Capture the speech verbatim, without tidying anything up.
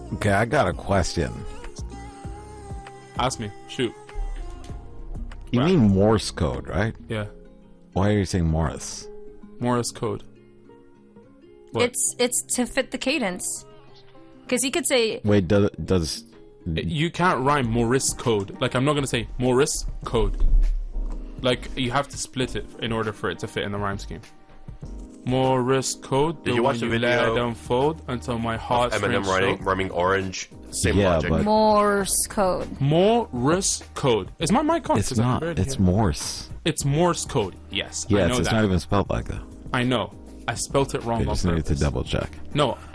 Okay, I got a question. Ask me. Shoot. You Right. mean Morse code, right? Yeah. Why are you saying Morse? Morse code. What? It's it's to fit the cadence. Because he could say Wait, does does You can't rhyme Morse code. Like, I'm not gonna say Morse code. Like, you have to split it in order for it to fit in the rhyme scheme. Morse code. Did you watch the video Let them fold until my heart Eminem rhyming, rhyming orange. Same Yeah, logic. but- Morse code. Morse code. Is my mic on? it's 'Cause I can not? barely It's hear. Morse. It's Morse code. Yes. I Yes, know it's that. not even spelled like that. I know. I spelt it wrong You on just needed to purpose. double check. No,